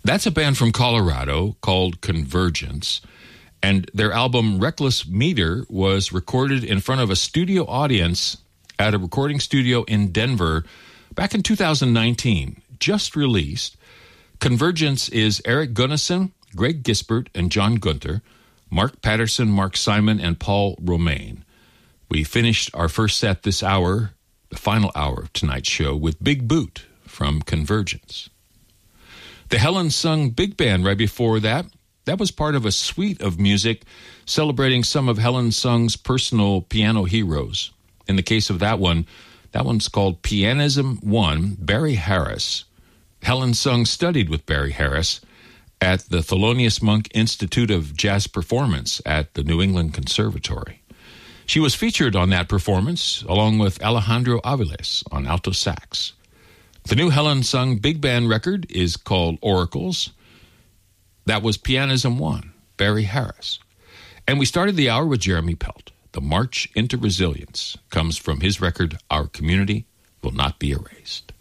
That's a band from Colorado called Convergence, and their album Reckless Meter was recorded in front of a studio audience at a recording studio in Denver back in 2019, just released. Convergence is Eric Gunnison, Greg Gisbert, and John Gunther, Mark Patterson, Mark Simon, and Paul Romaine. We finished our first set this hour, the final hour of tonight's show, with Big Boot from Convergence. The Helen Sung Big Band right before that was part of a suite of music celebrating some of Helen Sung's personal piano heroes. In the case of that one's called Pianism 1, Barry Harris. Helen Sung studied with Barry Harris at the Thelonious Monk Institute of Jazz Performance at the New England Conservatory. She was featured on that performance along with Alejandro Aviles on alto sax. The new Helen Sung Big Band record is called Oracles. That was Pianism 1, Barry Harris. And we started the hour with Jeremy Pelt. The March into Resilience comes from his record, Our Community Will Not Be Erased.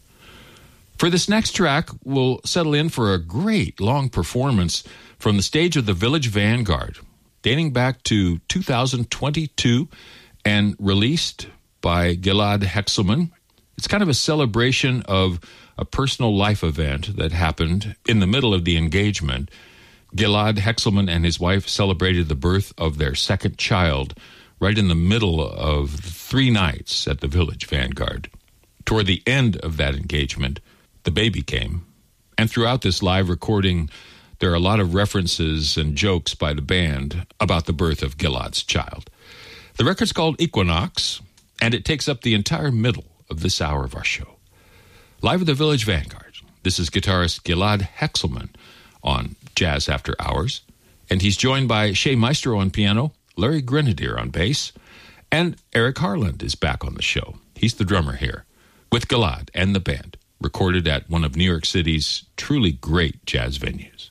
For this next track, we'll settle in for a great long performance from the stage of the Village Vanguard, dating back to 2022 and released by Gilad Hexelman. It's kind of a celebration of a personal life event that happened in the middle of the engagement. Gilad Hexelman and his wife celebrated the birth of their second child right in the middle of 3 nights at the Village Vanguard. Toward the end of that engagement, the baby came. And throughout this live recording, there are a lot of references and jokes by the band about the birth of Gilad's child. The record's called Equinox, and it takes up the entire middle of this hour of our show. Live at the Village Vanguard, this is guitarist Gilad Hexelman on Jazz After Hours, and he's joined by Shea Maestro on piano, Larry Grenadier on bass, and Eric Harland is back on the show. He's the drummer here, with Gilad and the band, recorded at one of New York City's truly great jazz venues.